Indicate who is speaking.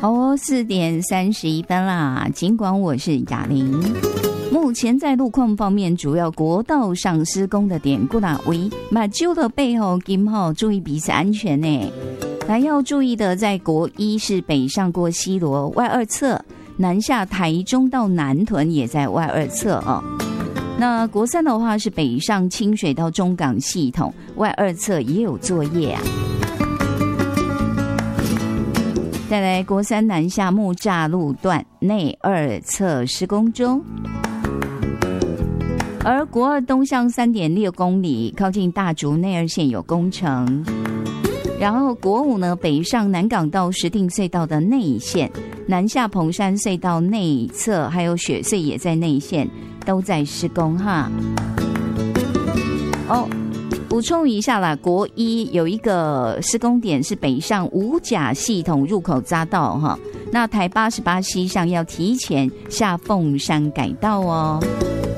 Speaker 1: 4:31啦。尽管我是雅玲，目前在路况方面，主要国道上施工的点过哪位？马揪的背后今后注意彼此安全呢。还要注意的，在国一是北上过西螺外二侧，南下台中到南屯也在外二侧哦。那国三的话是北上清水到中港系统，外二侧也有作业啊。再来，国三南下木栅路段内二侧施工中，而国二东向3.6公里，靠近大竹内二线有工程。然后国五呢，北上南港到石碇隧道的内线，南下蓬山隧道内侧，还有雪隧也在内线，都在施工哈。补充一下啦，国一有一个施工点是北上五甲系统入口匝道哈，那台88西向要提前下凤山改道哦。